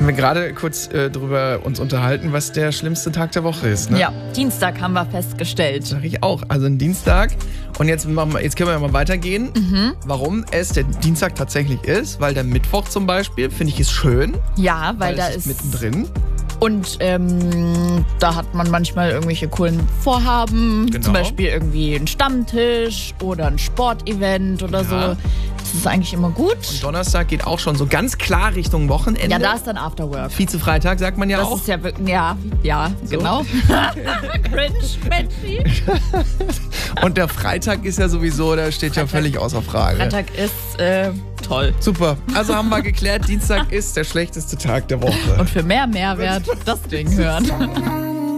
Haben wir gerade kurz drüber uns unterhalten, was der schlimmste Tag der Woche ist, ne? Ja, Dienstag haben wir festgestellt. Sag ich auch. Also ein Dienstag. Und jetzt können wir ja mal weitergehen. Warum es der Dienstag tatsächlich ist. Weil der Mittwoch zum Beispiel, finde ich, ist schön. Ja, weil da es ist mittendrin. Und da hat man manchmal irgendwelche coolen Vorhaben. Genau. Zum Beispiel irgendwie ein Stammtisch oder ein Sportevent oder so. Das ist eigentlich immer gut. Und Donnerstag geht auch schon so ganz klar Richtung Wochenende. Ja, da ist dann Afterwork. Vize-Freitag sagt man ja Das auch. ist ja wirklich, ja, so. Genau. Cringe, Menschy. Und der Freitag ist ja sowieso, der steht ja völlig außer Frage. Freitag ist toll. Super. Also haben wir geklärt, Dienstag ist der schlechteste Tag der Woche. Und für mehr Mehrwert das Ding hören.